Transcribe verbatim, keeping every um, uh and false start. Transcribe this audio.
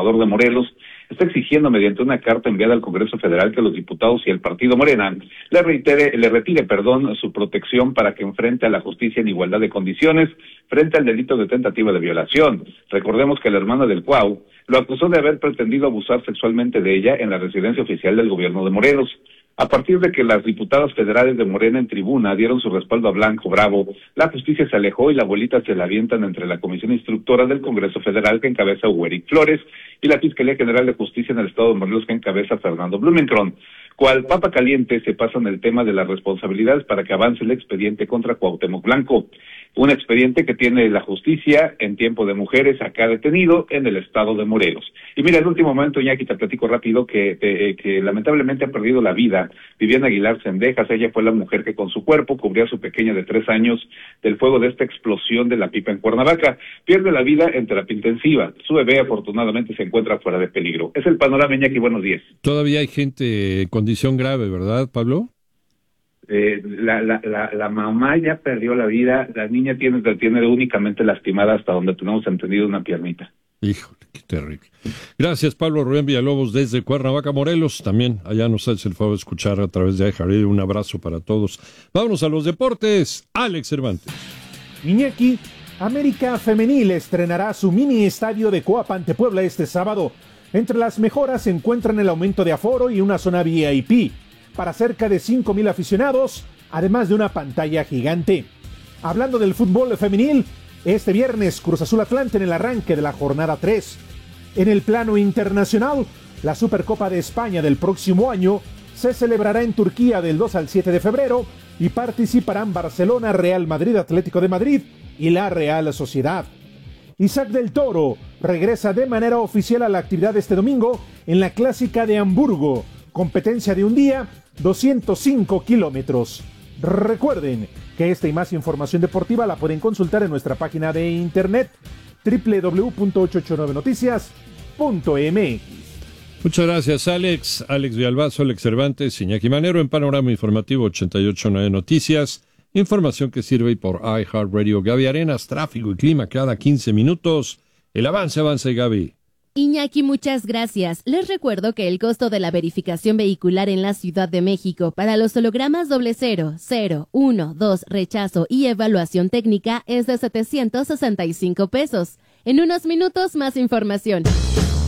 gobernador de Morelos, está exigiendo mediante una carta enviada al Congreso Federal que los diputados y el partido Morena le reitere, le retire, perdón, su protección para que enfrente a la justicia en igualdad de condiciones frente al delito de tentativa de violación. Recordemos que la hermana del Cuau lo acusó de haber pretendido abusar sexualmente de ella en la residencia oficial del gobierno de Morelos. A partir de que las diputadas federales de Morena en tribuna dieron su respaldo a Blanco Bravo, la justicia se alejó y la bolita se la avientan entre la Comisión Instructora del Congreso Federal, que encabeza Hueric Flores, y la Fiscalía General de Justicia en el Estado de Morelos, que encabeza Fernando Blumenkron. Cual papa caliente se pasan el tema de las responsabilidades para que avance el expediente contra Cuauhtémoc Blanco. Un expediente que tiene la justicia en tiempo de mujeres acá detenido en el estado de Morelos. Y mira, en el último momento, Iñaki, te platico rápido que, eh, que lamentablemente ha perdido la vida Viviana Aguilar Cendejas. Ella fue la mujer que con su cuerpo cubría a su pequeña de tres años del fuego de esta explosión de la pipa en Cuernavaca. Pierde la vida en terapia intensiva. Su bebé afortunadamente se encuentra fuera de peligro. Es el panorama, Iñaki, buenos días. Todavía hay gente en condición grave, ¿verdad, Pablo? Eh, la, la, la, la mamá ya perdió la vida, la niña tiene, tiene únicamente lastimada hasta donde tenemos entendido una piernita. Híjole, qué terrible. Gracias, Pablo Rubén Villalobos desde Cuernavaca, Morelos. También allá nos hace el favor de escuchar a través de iHeartRadio. Un abrazo para todos. Vámonos a los deportes. Alex Cervantes. Iñaki, América Femenil estrenará su mini estadio de Coapa ante Puebla este sábado. Entre las mejoras se encuentran el aumento de aforo y una zona V I P para cerca de cinco mil aficionados, además de una pantalla gigante. Hablando del fútbol femenil, este viernes Cruz Azul Atlante en el arranque de la jornada tres. En el plano internacional, la Supercopa de España del próximo año se celebrará en Turquía del dos al siete de febrero y participarán Barcelona, Real Madrid, Atlético de Madrid y la Real Sociedad. Isaac del Toro regresa de manera oficial a la actividad este domingo en la Clásica de Hamburgo, competencia de un día, doscientos cinco kilómetros. Recuerden que esta y más información deportiva la pueden consultar en nuestra página de internet doble u doble u doble u punto ochocientos ochenta y nueve noticias punto m x. Muchas gracias, Alex. Alex Villalbazo, Alex Cervantes, Iñaki Manero en Panorama Informativo ochenta y ocho punto nueve Noticias. Información que sirve por iHeartRadio. Gaby Arenas, tráfico y clima cada quince minutos. El avance, avance, Gaby. Iñaki, muchas gracias. Les recuerdo que el costo de la verificación vehicular en la Ciudad de México para los hologramas doble cero, cero, uno, dos, rechazo y evaluación técnica es de setecientos sesenta y cinco pesos. En unos minutos, más información.